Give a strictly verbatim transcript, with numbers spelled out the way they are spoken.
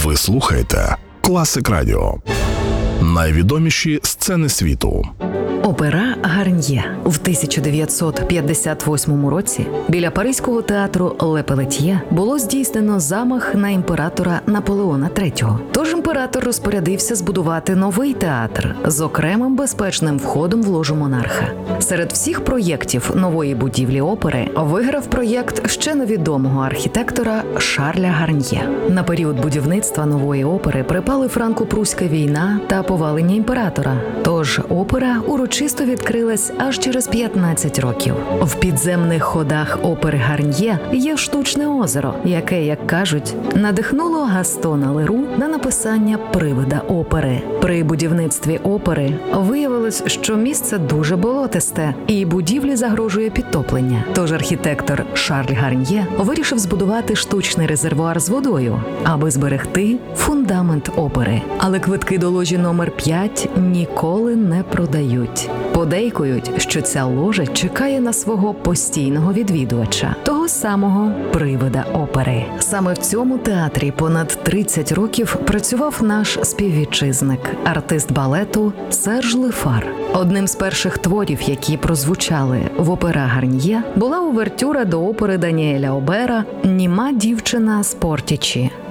Ви слухаєте Класик Радіо. Найвідоміші сцени світу. Опера «Гарньє». В тисяча дев'ятсот п'ятдесят восьмому році біля Паризького театру Ле Пелет'є було здійснено замах на імператора Наполеона третього. Тож імператор розпорядився збудувати новий театр з окремим безпечним входом в ложу монарха. Серед всіх проєктів нової будівлі опери виграв проєкт ще невідомого архітектора Шарля Гарньє. На період будівництва нової опери припали франко-прусська війна та повалення імператора. Тож опера урочисто відкрилась аж через п'ятнадцять років. В підземних ходах опери «Гарньє» є штучне озеро, яке, як кажуть, надихнуло Гастона Леру на написання «Привида опери». При будівництві опери виявилось, що місце дуже болотисте і будівлі загрожує підтоплення. Тож архітектор Шарль Гарньє вирішив збудувати штучний резервуар з водою, аби зберегти фундамент опери. Але квитки до ложі номер п'ять ніколи не продають. Подейкують, що ця ложа чекає на свого постійного відвідувача, того самого привида опери. Саме в цьому театрі понад тридцять років працював наш співвітчизник, артист балету Серж Лефар. Одним з перших творів, які прозвучали в опера «Гарньє», була увертюра до опери Даніеля Обера «Німа дівчина з Портічі».